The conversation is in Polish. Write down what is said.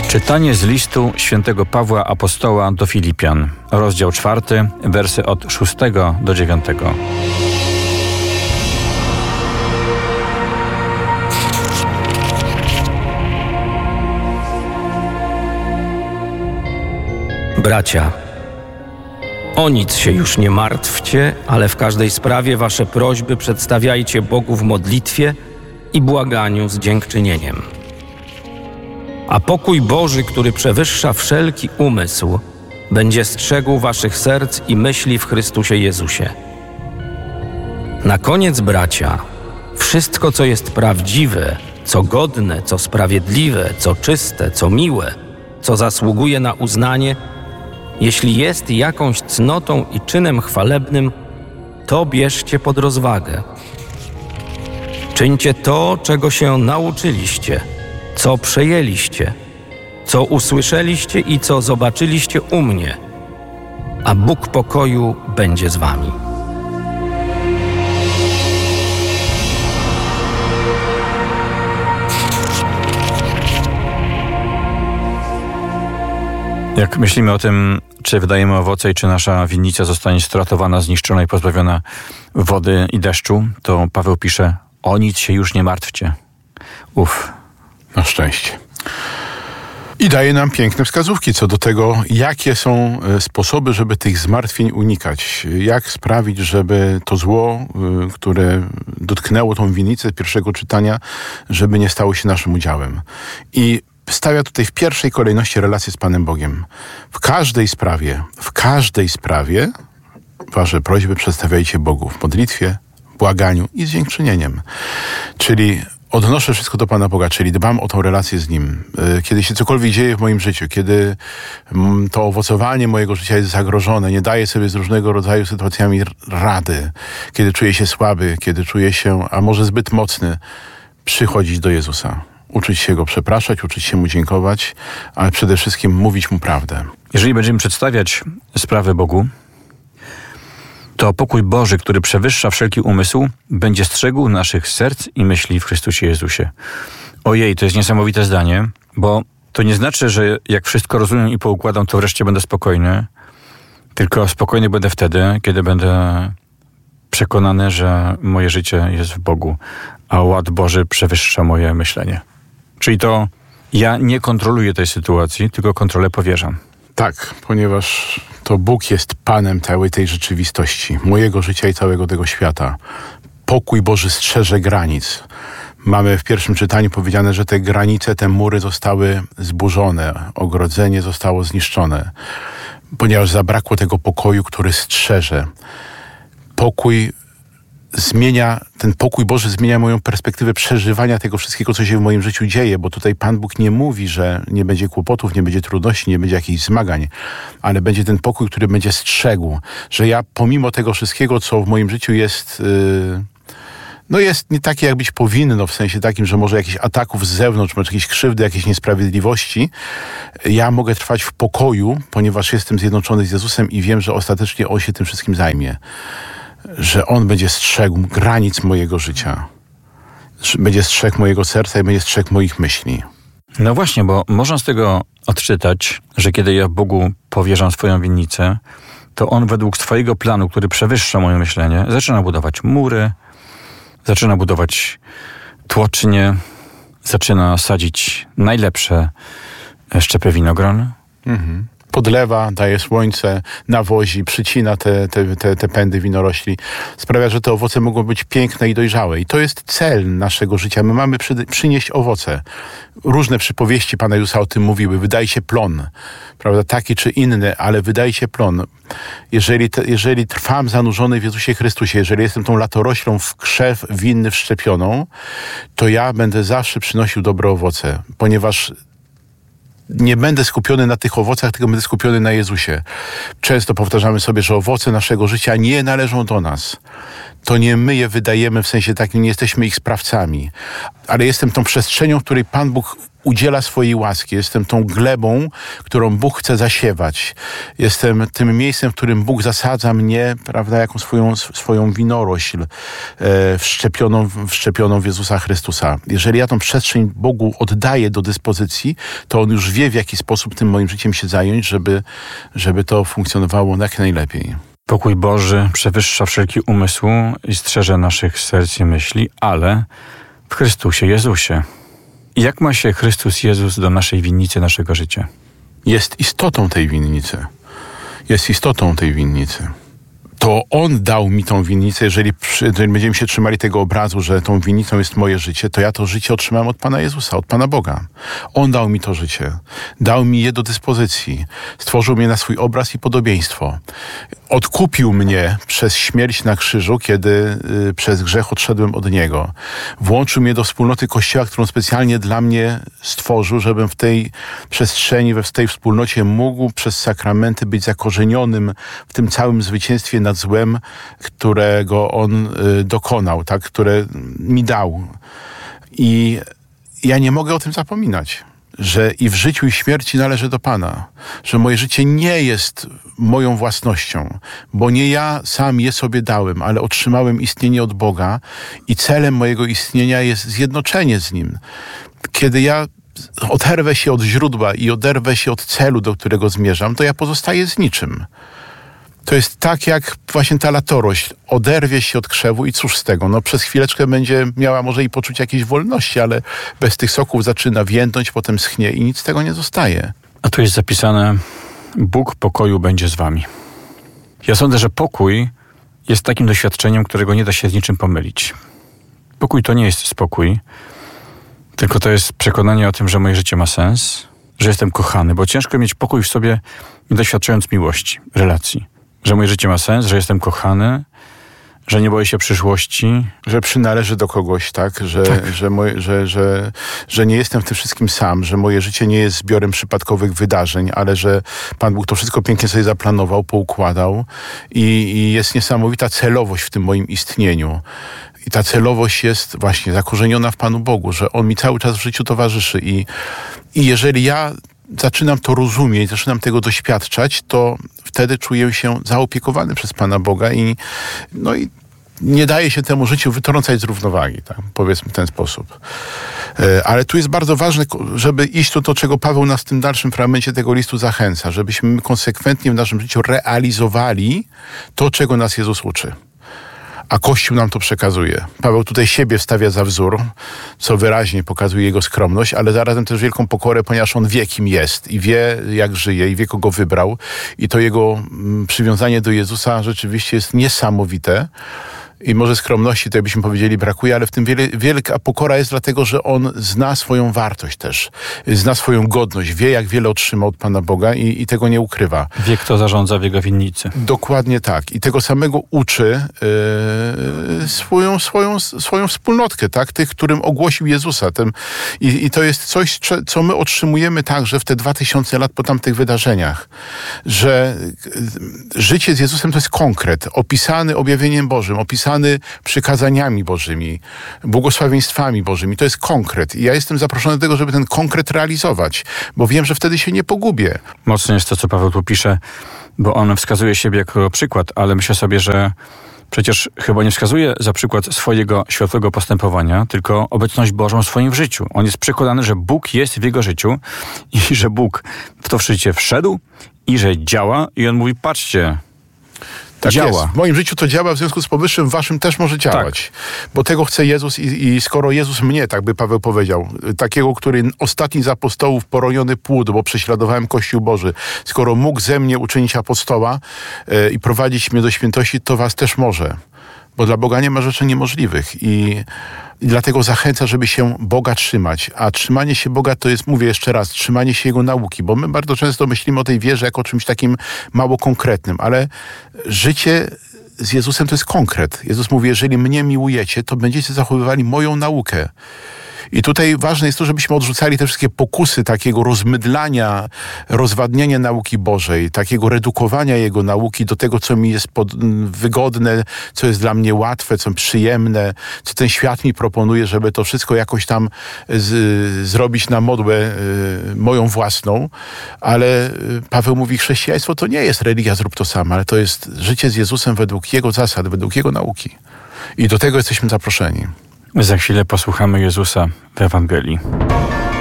Czytanie z listu świętego Pawła Apostoła do Filipian, rozdział 4, wersy od 6 do 9. Bracia, o nic się już nie martwcie, ale w każdej sprawie wasze prośby przedstawiajcie Bogu w modlitwie i błaganiu z dziękczynieniem. A pokój Boży, który przewyższa wszelki umysł, będzie strzegł waszych serc i myśli w Chrystusie Jezusie. Na koniec, bracia, wszystko, co jest prawdziwe, co godne, co sprawiedliwe, co czyste, co miłe, co zasługuje na uznanie, jeśli jest jakąś cnotą i czynem chwalebnym, to bierzcie pod rozwagę. Czyńcie to, czego się nauczyliście, co przejęliście, co usłyszeliście i co zobaczyliście u mnie, a Bóg pokoju będzie z wami. Jak myślimy o tym, czy wydajemy owoce i czy nasza winnica zostanie stratowana, zniszczona i pozbawiona wody i deszczu, to Paweł pisze: o nic się już nie martwcie. Na szczęście. I daje nam piękne wskazówki co do tego, jakie są sposoby, żeby tych zmartwień unikać. Jak sprawić, żeby to zło, które dotknęło tą winnicę pierwszego czytania, żeby nie stało się naszym udziałem. I stawia tutaj w pierwszej kolejności relację z Panem Bogiem. W każdej sprawie wasze prośby przedstawiajcie Bogu w modlitwie, błaganiu i z dziękczynieniem. Czyli odnoszę wszystko do Pana Boga, czyli dbam o tą relację z Nim. Kiedy się cokolwiek dzieje w moim życiu, kiedy to owocowanie mojego życia jest zagrożone, nie daję sobie z różnego rodzaju sytuacjami rady, kiedy czuję się słaby, kiedy czuję się, a może zbyt mocny, przychodzić do Jezusa. Uczyć się Go przepraszać, uczyć się Mu dziękować, ale przede wszystkim mówić Mu prawdę. Jeżeli będziemy przedstawiać sprawy Bogu, to pokój Boży, który przewyższa wszelki umysł, będzie strzegł naszych serc i myśli w Chrystusie Jezusie. Ojej, to jest niesamowite zdanie, bo to nie znaczy, że jak wszystko rozumiem i poukładam, to wreszcie będę spokojny, tylko spokojny będę wtedy, kiedy będę przekonany, że moje życie jest w Bogu, a ład Boży przewyższa moje myślenie. Czyli to ja nie kontroluję tej sytuacji, tylko kontrolę powierzam. Tak, ponieważ to Bóg jest Panem całej tej rzeczywistości, mojego życia i całego tego świata. Pokój Boży strzeże granic. Mamy w pierwszym czytaniu powiedziane, że te granice, te mury zostały zburzone, ogrodzenie zostało zniszczone, ponieważ zabrakło tego pokoju, który strzeże. Ten pokój Boży zmienia moją perspektywę przeżywania tego wszystkiego, co się w moim życiu dzieje, bo tutaj Pan Bóg nie mówi, że nie będzie kłopotów, nie będzie trudności, nie będzie jakichś zmagań, ale będzie ten pokój, który będzie strzegł, że ja pomimo tego wszystkiego, co w moim życiu jest jest nie takie, jak być powinno, w sensie takim, że może jakichś ataków z zewnątrz, może jakieś krzywdy, jakieś niesprawiedliwości, ja mogę trwać w pokoju, ponieważ jestem zjednoczony z Jezusem i wiem, że ostatecznie On się tym wszystkim zajmie. Że On będzie strzegł granic mojego życia. Będzie strzegł mojego serca i będzie strzegł moich myśli. No właśnie, bo można z tego odczytać, że kiedy ja Bogu powierzam swoją winnicę, to On według swojego planu, który przewyższa moje myślenie, zaczyna budować mury, zaczyna budować tłocznie, zaczyna sadzić najlepsze szczepy winogron. Podlewa, daje słońce, nawozi, przycina te pędy winorośli. Sprawia, że te owoce mogą być piękne i dojrzałe. I to jest cel naszego życia. My mamy przynieść owoce. Różne przypowieści Pana Jezusa o tym mówiły. Wydaj się plon, prawda, taki czy inny, ale wydaj się plon. Jeżeli trwam zanurzony w Jezusie Chrystusie, jeżeli jestem tą latoroślą w krzew winny wszczepioną, to ja będę zawsze przynosił dobre owoce, ponieważ nie będę skupiony na tych owocach, tylko będę skupiony na Jezusie. Często powtarzamy sobie, że owoce naszego życia nie należą do nas. To nie my je wydajemy, w sensie takim nie jesteśmy ich sprawcami. Ale jestem tą przestrzenią, w której Pan Bóg udziela swojej łaski. Jestem tą glebą, którą Bóg chce zasiewać. Jestem tym miejscem, w którym Bóg zasadza mnie, prawda, jako swoją winorośl wszczepioną w Jezusa Chrystusa. Jeżeli ja tą przestrzeń Bogu oddaję do dyspozycji, to On już wie, w jaki sposób tym moim życiem się zająć, żeby to funkcjonowało jak najlepiej. Pokój Boży przewyższa wszelki umysł i strzeże naszych serc i myśli, ale w Chrystusie Jezusie. Jak ma się Chrystus Jezus do naszej winnicy, naszego życia? Jest istotą tej winnicy. To On dał mi tą winnicę. Jeżeli będziemy się trzymali tego obrazu, że tą winnicą jest moje życie, to ja to życie otrzymałem od Pana Jezusa, od Pana Boga. On dał mi to życie. Dał mi je do dyspozycji. Stworzył mnie na swój obraz i podobieństwo. Odkupił mnie przez śmierć na krzyżu, kiedy przez grzech odszedłem od Niego. Włączył mnie do wspólnoty Kościoła, którą specjalnie dla mnie stworzył, żebym w tej przestrzeni, w tej wspólnocie mógł przez sakramenty być zakorzenionym w tym całym zwycięstwie nad złem, którego On dokonał, tak, które mi dał. I ja nie mogę o tym zapominać, że i w życiu, i w śmierci należy do Pana. Że moje życie nie jest moją własnością, bo nie ja sam je sobie dałem, ale otrzymałem istnienie od Boga i celem mojego istnienia jest zjednoczenie z Nim. Kiedy ja oderwę się od źródła i oderwę się od celu, do którego zmierzam, to ja pozostaję z niczym. To jest tak, jak właśnie ta latorośl oderwie się od krzewu i cóż z tego? No przez chwileczkę będzie miała może i poczuć jakiejś wolności, ale bez tych soków zaczyna więdnąć, potem schnie i nic z tego nie zostaje. A tu jest zapisane: Bóg pokoju będzie z wami. Ja sądzę, że pokój jest takim doświadczeniem, którego nie da się z niczym pomylić. Pokój to nie jest spokój, tylko to jest przekonanie o tym, że moje życie ma sens, że jestem kochany, bo ciężko mieć pokój w sobie, nie doświadczając miłości, relacji. Że moje życie ma sens, że jestem kochany, że nie boję się przyszłości. Że przynależę do kogoś, tak? Że nie jestem w tym wszystkim sam, że moje życie nie jest zbiorem przypadkowych wydarzeń, ale że Pan Bóg to wszystko pięknie sobie zaplanował, poukładał i jest niesamowita celowość w tym moim istnieniu. I ta celowość jest właśnie zakorzeniona w Panu Bogu, że On mi cały czas w życiu towarzyszy. I jeżeli ja zaczynam to rozumieć, zaczynam tego doświadczać, to wtedy czuję się zaopiekowany przez Pana Boga i nie daje się temu życiu wytrącać z równowagi, tak? Powiedzmy w ten sposób. Ale tu jest bardzo ważne, żeby iść to, czego Paweł nas w tym dalszym fragmencie tego listu zachęca, żebyśmy konsekwentnie w naszym życiu realizowali to, czego nas Jezus uczy. A Kościół nam to przekazuje. Paweł tutaj siebie stawia za wzór, co wyraźnie pokazuje jego skromność, ale zarazem też wielką pokorę, ponieważ on wie, kim jest i wie, jak żyje i wie, kogo wybrał. I to jego przywiązanie do Jezusa rzeczywiście jest niesamowite. I może skromności, to byśmy powiedzieli, brakuje, ale w tym wielka pokora jest dlatego, że on zna swoją wartość też. Zna swoją godność, wie, jak wiele otrzymał od Pana Boga i tego nie ukrywa. Wie, kto zarządza w jego winnicy. Dokładnie tak. I tego samego uczy swoją wspólnotkę, tak? Tych, którym ogłosił Jezusa. I to jest coś, co my otrzymujemy także w te 2000 lat po tamtych wydarzeniach. Że życie z Jezusem to jest konkret, opisany objawieniem Bożym, opisany przykazaniami Bożymi, błogosławieństwami Bożymi. To jest konkret. I ja jestem zaproszony do tego, żeby ten konkret realizować, bo wiem, że wtedy się nie pogubię. Mocne jest to, co Paweł tu pisze, bo on wskazuje siebie jako przykład, ale myślę sobie, że przecież chyba nie wskazuje za przykład swojego światłego postępowania, tylko obecność Bożą w swoim życiu. On jest przekonany, że Bóg jest w jego życiu i że Bóg w to życie wszedł i że działa. I on mówi, patrzcie, tak działa. Jest. W moim życiu to działa, w związku z powyższym w waszym też może działać. Tak. Bo tego chce Jezus i skoro Jezus mnie, tak by Paweł powiedział, takiego, który ostatni z apostołów poroniony płód, bo prześladowałem Kościół Boży, skoro mógł ze mnie uczynić apostoła i prowadzić mnie do świętości, to was też może. Bo dla Boga nie ma rzeczy niemożliwych i dlatego zachęca, żeby się Boga trzymać. A trzymanie się Boga to jest, mówię jeszcze raz, trzymanie się Jego nauki, bo my bardzo często myślimy o tej wierze jako o czymś takim mało konkretnym, ale życie z Jezusem to jest konkret. Jezus mówi, jeżeli mnie miłujecie, to będziecie zachowywali moją naukę. I tutaj ważne jest to, żebyśmy odrzucali te wszystkie pokusy takiego rozmydlania, rozwadniania nauki Bożej, takiego redukowania Jego nauki do tego, co mi jest wygodne, co jest dla mnie łatwe, co przyjemne, co ten świat mi proponuje, żeby to wszystko jakoś tam zrobić na modłę moją własną. Ale Paweł mówi, chrześcijaństwo to nie jest religia, zrób to sam, ale to jest życie z Jezusem według Jego zasad, według Jego nauki. I do tego jesteśmy zaproszeni. Za chwilę posłuchamy Jezusa w Ewangelii.